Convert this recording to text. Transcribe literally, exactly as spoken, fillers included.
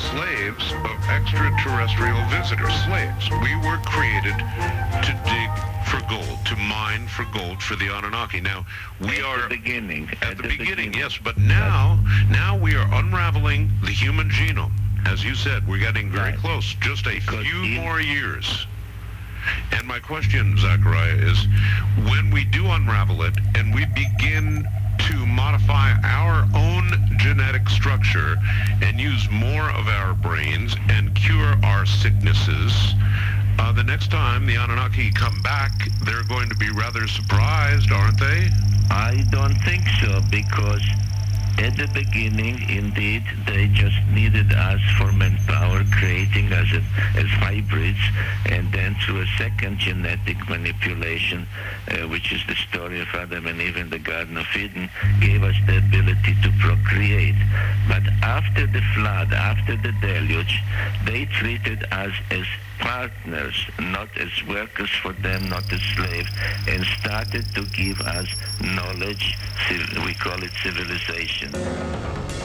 slaves of extraterrestrial visitors. Slaves. We were created to dig for gold, to mine for gold for the Anunnaki. Now, we at are... the beginning. At, at the, the beginning, beginning, yes. But now, now we are unraveling the human genome. As you said, we're getting very right. close. Just a because few in, more years. And my question, Zachariah, is when we do unravel it and we begin to modify our own genetic structure and use more of our brains and cure our sicknesses, uh, the next time the Anunnaki come back, they're going to be rather surprised, aren't they? I don't think so, because at the beginning, indeed, they just needed us for manpower, creating us as hybrids, and then through a second genetic manipulation, uh, which is the story of Adam and Eve in the Garden of Eden, gave us the ability to procreate. But after the flood, after the deluge, they treated us as partners, not as workers for them, not as slaves, and started to give us knowledge. We call it civilization.